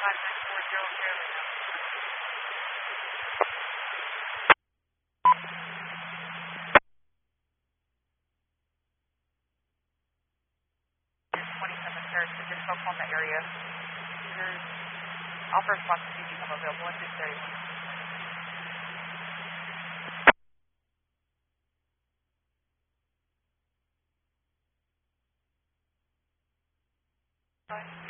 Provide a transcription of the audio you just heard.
Just focus on the area. There's offer response to become available in 631.